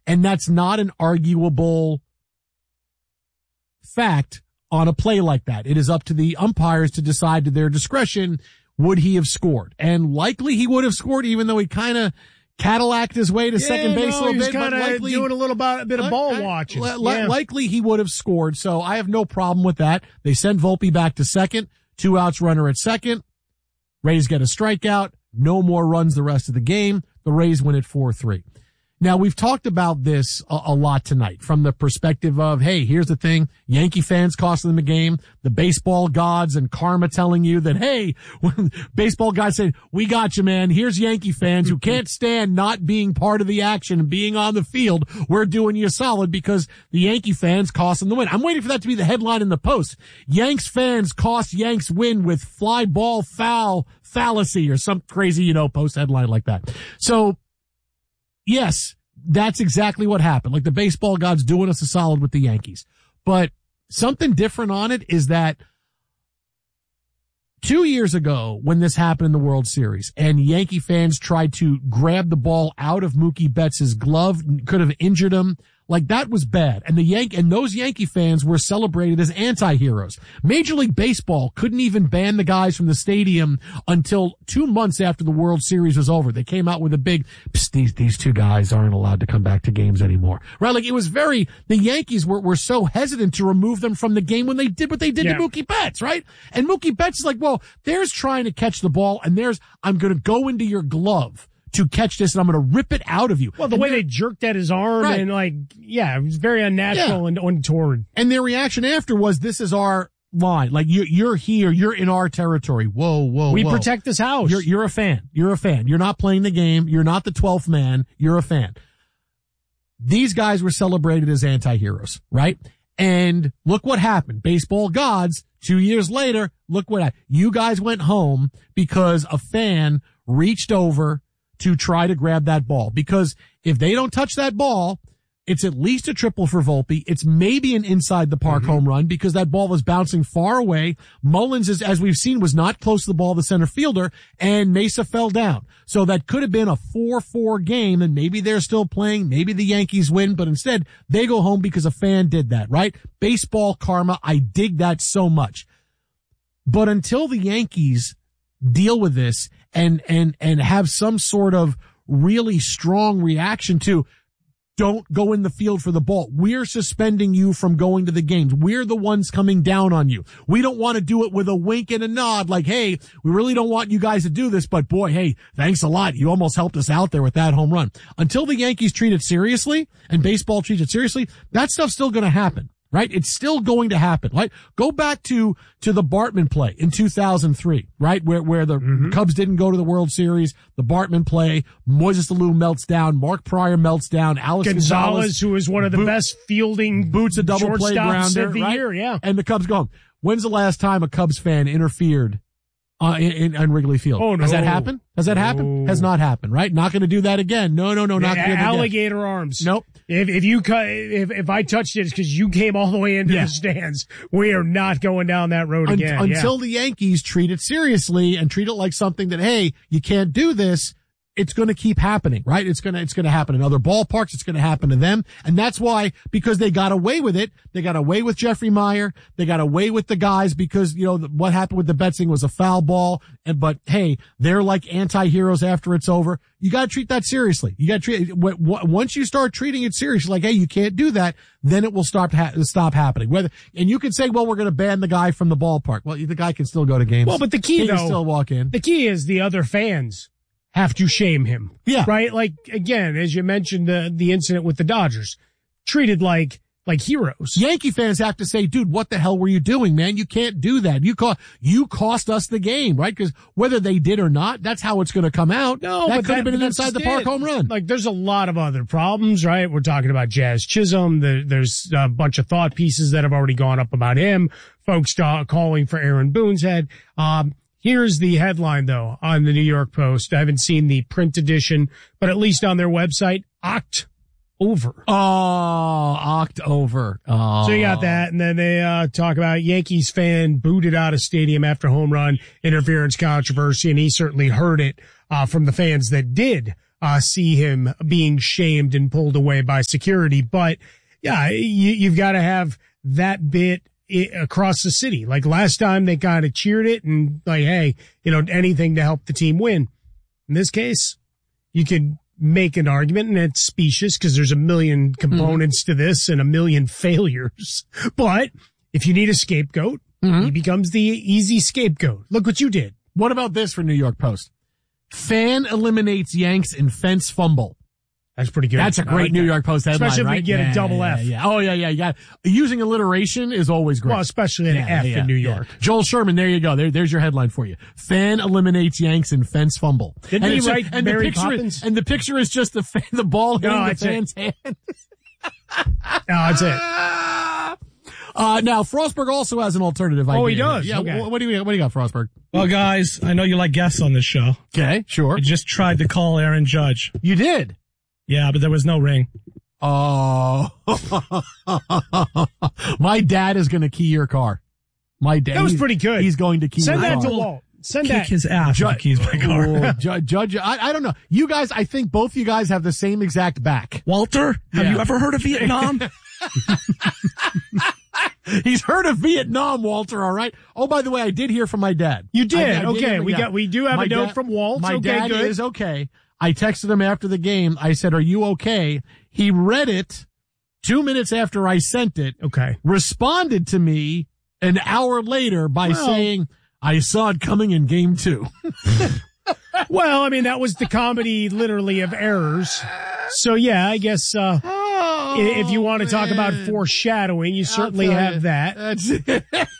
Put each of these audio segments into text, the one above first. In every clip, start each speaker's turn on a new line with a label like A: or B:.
A: And that's not an arguable fact on a play like that. It is up to the umpires to decide to their discretion, would he have scored? And likely he would have scored, even though he kind of Cadillac his way to second base a little bit.
B: He's kind of doing a bit of ball watching.
A: Likely he would have scored, so I have no problem with that. They send Volpe back to second, 2 outs, runner at second. Rays get a strikeout, no more runs the rest of the game. The Rays win at 4-3. Now, we've talked about this a lot tonight from the perspective of, hey, here's the thing, Yankee fans costing them a game, the baseball gods and karma telling you that, hey, when baseball guys say, we got you, man, here's Yankee fans who can't stand not being part of the action and being on the field. We're doing you a solid because the Yankee fans cost them the win. I'm waiting for that to be the headline in the Post. Yanks fans cost Yanks win with fly ball foul fallacy or some crazy, Post headline like that. So, yes, that's exactly what happened. Like the baseball gods doing us a solid with the Yankees. But something different on it is that 2 years ago when this happened in the World Series and Yankee fans tried to grab the ball out of Mookie Betts' glove, could have injured him. Like that was bad. And those Yankee fans were celebrated as anti-heroes. Major League Baseball couldn't even ban the guys from the stadium until 2 months after the World Series was over. They came out with a big, these two guys aren't allowed to come back to games anymore. Right? Like it was the Yankees were so hesitant to remove them from the game when they did what they did to Mookie Betts, right? And Mookie Betts is like, well, there's trying to catch the ball and I'm going to go into your glove to catch this and I'm going to rip it out of you.
B: Well, the way they jerked at his arm and it was very unnatural and untoward.
A: And their reaction after was, this is our line. Like you're here. You're in our territory. Whoa.
B: We protect this house.
A: You're a fan. You're a fan. You're not playing the game. You're not the 12th man. You're a fan. These guys were celebrated as anti-heroes, right? And look what happened. Baseball gods, 2 years later, look what happened. You guys went home because a fan reached over to try to grab that ball. Because if they don't touch that ball, it's at least a triple for Volpe. It's maybe an inside the park home run because that ball was bouncing far away. Mullins, as we've seen, was not close to the ball, the center fielder, and Mesa fell down. So that could have been a 4-4 game, and maybe they're still playing. Maybe the Yankees win, but instead they go home because a fan did that, right? Baseball karma. I dig that so much. But until the Yankees deal with this and have some sort of really strong reaction to, don't go in the field for the ball. We're suspending you from going to the games. We're the ones coming down on you. We don't want to do it with a wink and a nod like, hey, we really don't want you guys to do this, but boy, hey, thanks a lot. You almost helped us out there with that home run. Until the Yankees treat it seriously and baseball treats it seriously, that stuff's still going to happen. Right? It's still going to happen, right? Go back to the Bartman play in 2003, right? Where the Cubs didn't go to the World Series, the Bartman play, Moises Alou melts down, Mark Pryor melts down, Alex
B: Gonzalez, who is one of the best fielding
A: boots a double play grounder
B: of the year, yeah.
A: And the Cubs go home. When's the last time a Cubs fan interfered in Wrigley Field?
B: Oh, no.
A: Has that happened? Has that happened? Has not happened, right? Not going to do that again. No, not going to do that again.
B: Alligator arms.
A: Nope.
B: If I touched it, it's because you came all the way into the stands. We are not going down that road again.
A: Until the Yankees treat it seriously and treat it like something that, hey, you can't do this. It's going to keep happening, right? It's going to happen in other ballparks. It's going to happen to them. And that's why, because they got away with it. They got away with Jeffrey Meyer. They got away with the guys because, what happened with the Betts thing was a foul ball. But hey, they're like anti-heroes after it's over. You got to treat that seriously. You got to treat it. Once you start treating it seriously, like, hey, you can't do that, then it will stop happening. And you can say, well, we're going to ban the guy from the ballpark. Well, the guy can still go to games.
B: Well, but the key,
A: he can still walk in.
B: The key is the other fans have to shame him.
A: Yeah.
B: Right? Like, again, as you mentioned, the incident with the Dodgers, treated like heroes.
A: Yankee fans have to say, dude, what the hell were you doing, man? You can't do that. You cost us the game, right? Because whether they did or not, that's how it's going to come out.
B: No,
A: that could have been an inside the park home run.
B: Like, there's a lot of other problems, right? We're talking about Jazz Chisholm. There's a bunch of thought pieces that have already gone up about him. Folks calling for Aaron Boone's head. Here's the headline, though, on the New York Post. I haven't seen the print edition, but at least on their website, October.
A: Oh, October. Oh.
B: So you got that, and then they talk about Yankees fan booted out of stadium after home run interference controversy, and he certainly heard it from the fans that did see him being shamed and pulled away by security. But yeah, you've got to have that bit across the city. Like last time they kind of cheered it and like, hey, anything to help the team win. In this case, you could make an argument, and it's specious because there's a million components to this and a million failures. But if you need a scapegoat, he becomes the easy scapegoat. Look what you did.
A: What about this for New York Post? Fan eliminates Yanks in fence fumble.
B: That's pretty good.
A: That's a great New York Post headline,
B: especially if
A: right?
B: you get a double F.
A: Yeah. Oh, yeah. You got using alliteration is always great.
B: Well, especially an F in New York.
A: Joel Sherman, there you go. There's your headline for you. Fan eliminates Yanks in fence fumble.
B: Didn't he write Mary Poppins?
A: And the picture is just the ball hitting the fan's hand.
B: No, that's it.
A: Now Frostberg also has an alternative idea.
B: Oh, he does?
A: Yeah.
B: Okay.
A: What do you got, Frostberg?
C: Well, guys, I know you like guests on this show.
A: Okay, sure.
C: I just tried to call Aaron Judge.
A: You did?
C: Yeah, but there was no ring.
A: Oh. My dad is going to key your car. My dad.
B: That was pretty good.
A: He's going to key your car.
B: Send that to Walt.
C: Kick his ass if he keys my car.
A: Judge, I don't know. You guys, I think both you guys have the same exact back.
C: Walter, have you ever heard of Vietnam?
A: He's heard of Vietnam, Walter, all right? Oh, by the way, I did hear from my dad.
B: You did? Okay, we do have a note from Walt.
A: My dad is okay. I texted him after the game. I said, "Are you okay?" He read it 2 minutes after I sent it.
B: Okay.
A: Responded to me an hour later by saying, "I saw it coming in game 2."
B: Well, I mean, that was the comedy literally of errors. So yeah, I guess, if you want to talk about foreshadowing, you certainly have that.
A: That's it.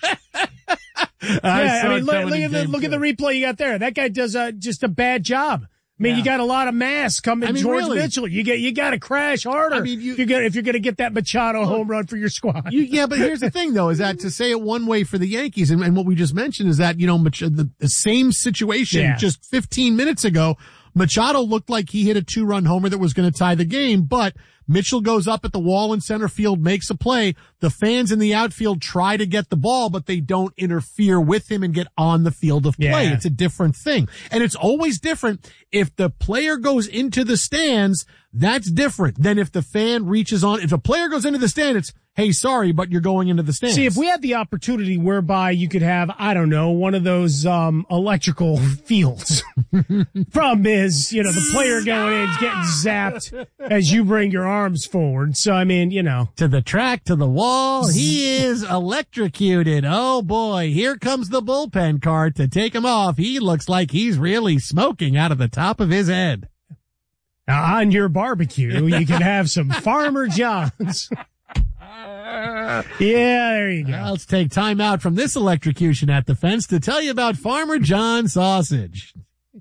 B: I mean, look at the replay you got there. That guy does just a bad job. I mean, you got a lot of mass coming towards Mitchell. You got to crash harder. I mean, if you're going to get that Machado home run for your squad.
A: But here's the thing, though, is that to say it one way for the Yankees, and what we just mentioned is that the same situation just 15 minutes ago. Machado looked like he hit a 2-run homer that was going to tie the game, but Mitchell goes up at the wall in center field, makes a play. The fans in the outfield try to get the ball, but they don't interfere with him and get on the field of play.
B: Yeah.
A: It's a different thing. And it's always different. If the player goes into the stands, that's different than if the fan reaches on. If a player goes into the stand, it's, hey, sorry, but you're going into the stands.
B: See, if we had the opportunity whereby you could have, I don't know, one of those electrical fields. Problem is, the player going in is getting zapped as you bring your arms forward. So, I mean,
A: to the track, to the wall, he is electrocuted. Oh boy, here comes the bullpen cart to take him off. He looks like he's really smoking out of the top of his head.
B: Now, on your barbecue, you can have some Farmer John's. Yeah, there you go.
A: Well, let's take time out from this electrocution at the fence to tell you about Farmer John sausage.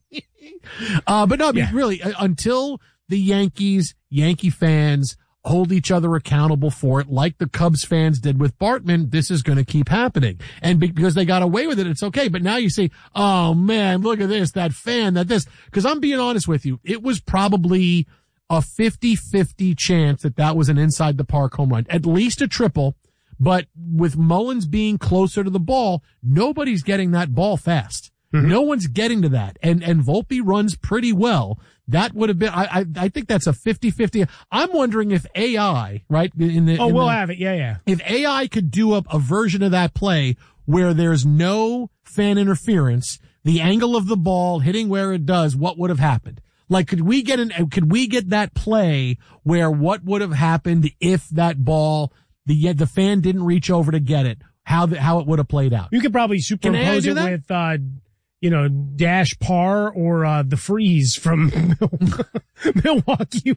A: But no, I mean, really, until the Yankee fans hold each other accountable for it, like the Cubs fans did with Bartman, this is going to keep happening. And because they got away with it, it's okay. But now you say, oh man, look at this, that fan, because I'm being honest with you, it was probably a 50-50 chance that was an inside the park home run, at least a triple. But with Mullins being closer to the ball, nobody's getting that ball fast. Mm-hmm. No one's getting to that. And Volpe runs pretty well. That would have been, I think that's a 50-50. I'm wondering if AI, right?
B: We'll have it. Yeah.
A: If AI could do a version of that play where there's no fan interference, the angle of the ball hitting where it does, what would have happened? Like, could we get that play where what would have happened if that ball, the fan didn't reach over to get it? How it would have played out?
B: You could probably superimpose it with, Dash Par or the Freeze from Milwaukee.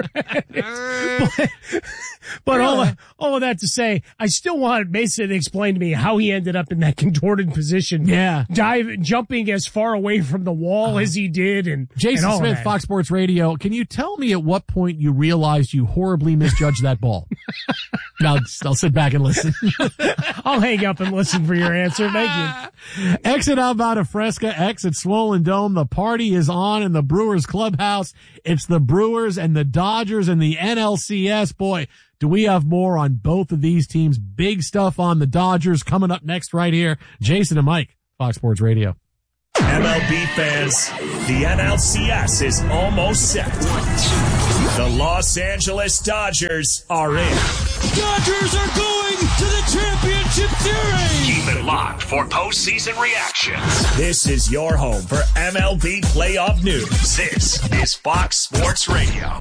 B: But all of that to say, I still want Mason to explain to me how he ended up in that contorted position.
A: Yeah.
B: Jumping as far away from the wall as he did. And
A: Jason
B: and
A: Smith, Fox Sports Radio, can you tell me at what point you realized you horribly misjudged that ball? I'll sit back and listen.
B: I'll hang up and listen for your answer. Thank you.
A: Exit Alvada Fresca, exit Swollen Dome. The party is on in the Brewers clubhouse. It's the Brewers and the Dodgers and the NLCS. Boy, do we have more on both of these teams. Big stuff on the Dodgers coming up next right here. Jason and Mike, Fox Sports Radio.
D: MLB fans, the NLCS is almost set. The Los Angeles Dodgers are in.
E: Dodgers are going to the championship series.
D: Keep it locked for postseason reactions. This is your home for MLB playoff news. This is Fox Sports Radio.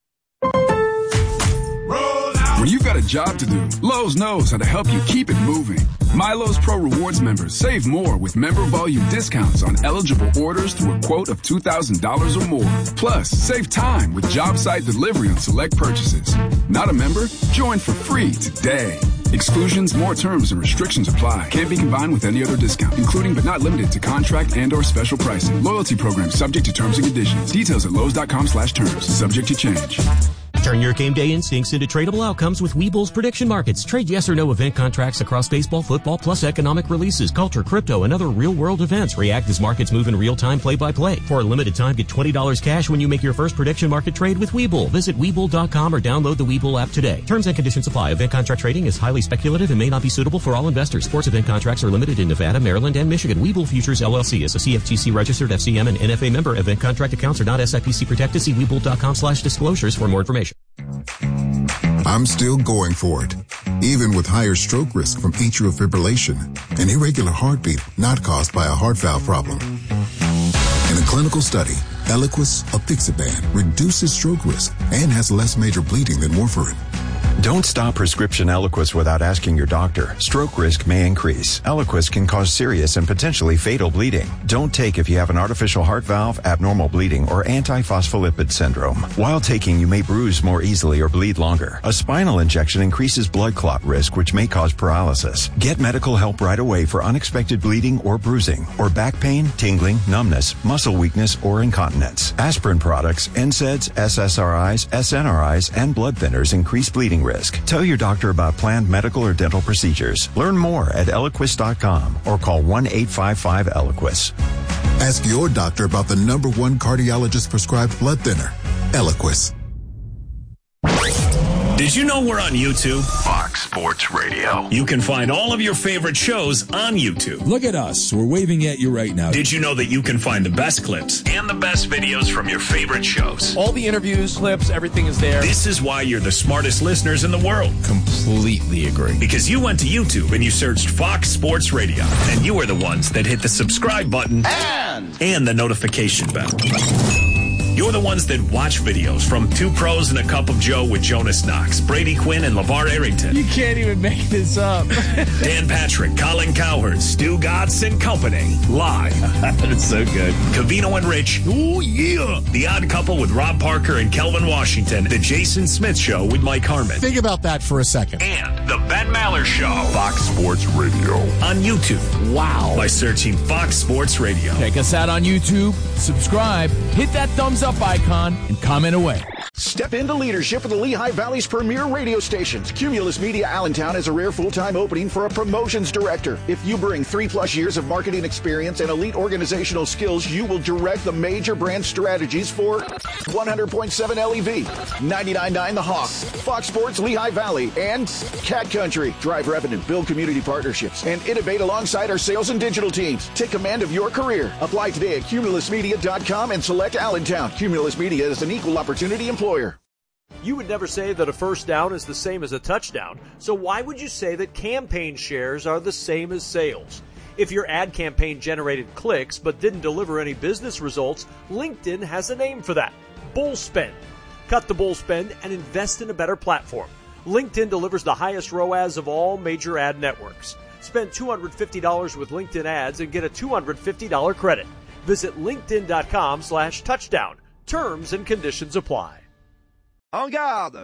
F: When you've got a job to do, Lowe's knows how to help you keep it moving. MyLowe's Pro Rewards members save more with member volume discounts on eligible orders through a quote of $2,000 or more. Plus, save time with job site delivery on select purchases. Not a member? Join for free today. Exclusions, more terms, and restrictions apply. Can't be combined with any other discount, including but not limited to contract and or special pricing. Loyalty program subject to terms and conditions. Details at Lowe's.com/terms. Subject to change.
G: Turn your game day instincts into tradable outcomes with Webull's prediction markets. Trade yes or no event contracts across baseball, football, plus economic releases, culture, crypto, and other real-world events. React as markets move in real time, play-by-play. For a limited time, get $20 cash when you make your first prediction market trade with Webull. Visit Webull.com or download the Webull app today. Terms and conditions apply. Event contract trading is highly speculative and may not be suitable for all investors. Sports event contracts are limited in Nevada, Maryland, and Michigan. Webull Futures LLC is a CFTC registered FCM and NFA member. Event contract accounts are not SIPC protected. See Webull.com/disclosures for more information.
H: I'm still going for it, even with higher stroke risk from atrial fibrillation, an irregular heartbeat not caused by a heart valve problem. In a clinical study, Eliquis apixaban reduces stroke risk and has less major bleeding than warfarin.
I: Don't stop prescription Eliquis without asking your doctor. Stroke risk may increase. Eliquis can cause serious and potentially fatal bleeding. Don't take if you have an artificial heart valve, abnormal bleeding, or antiphospholipid syndrome. While taking, you may bruise more easily or bleed longer. A spinal injection increases blood clot risk, which may cause paralysis. Get medical help right away for unexpected bleeding or bruising, or back pain, tingling, numbness, muscle weakness, or incontinence. Aspirin products, NSAIDs, SSRIs, SNRIs, and blood thinners increase bleeding risk. Tell your doctor about planned medical or dental procedures. Learn more at Eliquis.com or call 1-855-ELIQUIS.
H: Ask your doctor about the #1 cardiologist prescribed blood thinner, Eliquis.
D: Did you know we're on YouTube?
I: Fox Sports Radio.
D: You can find all of your favorite shows on YouTube.
E: Look at us. We're waving at you right now.
D: Did you know that you can find the best clips and the best videos from your favorite shows?
J: All the interviews, clips, everything is there.
D: This is why you're the smartest listeners in the world.
J: Completely agree.
D: Because you went to YouTube and you searched Fox Sports Radio. And you are the ones that hit the subscribe button and the notification bell. You're the ones that watch videos from Two Pros and a Cup of Joe with Jonas Knox, Brady Quinn, and LeVar Arrington.
J: You can't even make this up.
D: Dan Patrick, Colin Cowherd, Stu Gatz and Company. Live.
J: That's so good.
D: Covino and Rich. Oh, yeah. The Odd Couple with Rob Parker and Kelvin Washington. The Jason Smith Show with Mike Harmon.
A: Think about that for a second.
D: And The Ben Maller Show.
I: Fox Sports Radio.
D: On YouTube.
J: Wow.
D: By searching Fox Sports Radio.
J: Check us out on YouTube. Subscribe. Hit that thumbs up icon and comment away.
K: Step into leadership of the Lehigh Valley's premier radio stations. Cumulus Media Allentown has a rare full-time opening for a promotions director. If you bring 3+ years of marketing experience and elite organizational skills, you will direct the major brand strategies for 100.7 LEV, 99.9 The Hawk, Fox Sports Lehigh Valley, and Cat Country. Drive revenue, build community partnerships, and innovate alongside our sales and digital teams. Take command of your career. Apply today at cumulusmedia.com and select Allentown. Cumulus Media is an equal opportunity employer.
L: You would never say that a first down is the same as a touchdown, so why would you say that campaign shares are the same as sales? If your ad campaign generated clicks but didn't deliver any business results, LinkedIn has a name for that: bull spend. Cut the bull spend and invest in a better platform. LinkedIn delivers the highest ROAS of all major ad networks. Spend $250 with LinkedIn ads and get a $250 credit. Visit linkedin.com/touchdown. Terms and conditions apply.
K: En garde!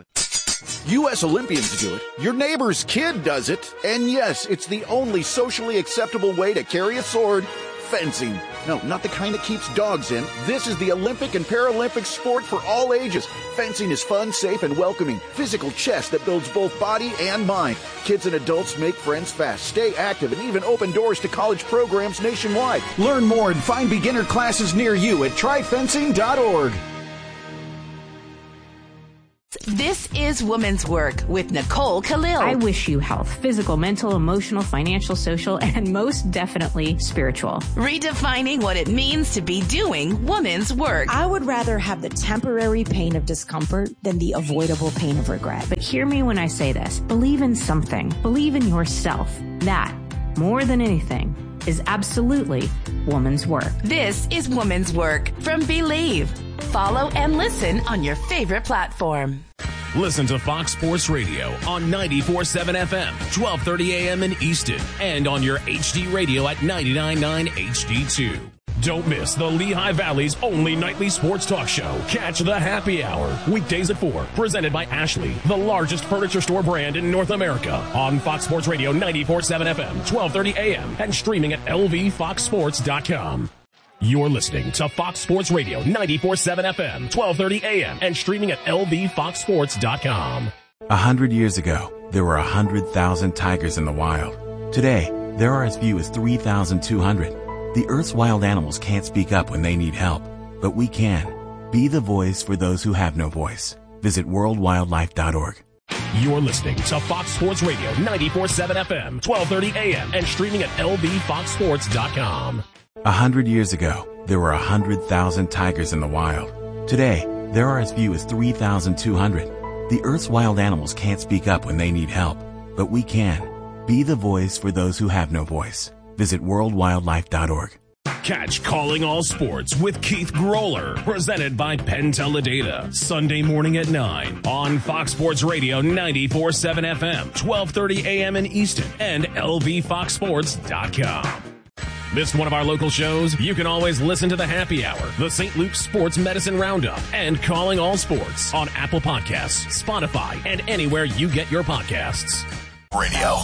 K: U.S. Olympians do it. Your neighbor's kid does it. And yes, it's the only socially acceptable way to carry a sword: fencing. No, not the kind that keeps dogs in. This is the Olympic and Paralympic sport for all ages. Fencing is fun, safe, and welcoming. Physical chess that builds both body and mind. Kids and adults make friends fast, stay active, and even open doors to college programs nationwide. Learn more and find beginner classes near you at tryfencing.org.
M: This is Women's Work with Nicole Khalil.
N: I wish you health, physical, mental, emotional, financial, social, and most definitely spiritual.
M: Redefining what it means to be doing women's work.
O: I would rather have the temporary pain of discomfort than the avoidable pain of regret.
N: But hear me when I say this. Believe in something. Believe in yourself. That, more than anything, is absolutely woman's work.
M: This is Woman's Work from Believe. Follow and listen on your favorite platform.
P: Listen to Fox Sports Radio on 94.7 FM, 12:30 a.m. in Easton, and on your HD radio at 99.9 HD2. Don't miss the Lehigh Valley's only nightly sports talk show. Catch the Happy Hour, weekdays at 4, presented by Ashley, the largest furniture store brand in North America, on Fox Sports Radio 94.7 FM, 12:30 a.m., and streaming at lvfoxsports.com. You're listening to Fox Sports Radio 94.7 FM, 12:30 a.m., and streaming at lvfoxsports.com.
Q: 100 years ago, there were 100,000 tigers in the wild. Today, there are as few as 3,200. The Earth's wild animals can't speak up when they need help, but we can. Be the voice for those who have no voice. Visit worldwildlife.org.
P: You're listening to Fox Sports Radio 94.7 FM, 12:30 a.m., and streaming at lvfoxsports.com.
Q: 100 years ago, there were 100,000 tigers in the wild. Today, there are as few as 3,200. The Earth's wild animals can't speak up when they need help, but we can. Be the voice for those who have no voice. Visit worldwildlife.org.
P: Catch Calling All Sports with Keith Groller, presented by Penn Teledata, Sunday morning at 9 on Fox Sports Radio 94.7 FM, 12:30 a.m. in Easton, and lvfoxsports.com. Missed one of our local shows? You can always listen to the Happy Hour, the St. Luke's Sports Medicine Roundup, and Calling All Sports on Apple Podcasts, Spotify, and anywhere you get your podcasts.
D: Radio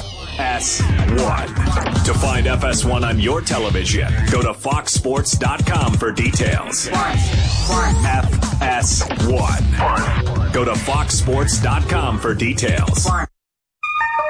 D: S1. To find FS1 on your television, go to foxsports.com for details. FS1. Go to foxsports.com for details.